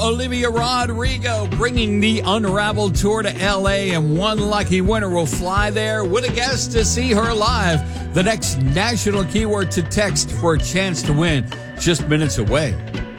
Olivia Rodrigo bringing the Unraveled tour to L.A., and one lucky winner will fly there with a guest to see her live. The next national keyword to text for a chance to win just minutes away.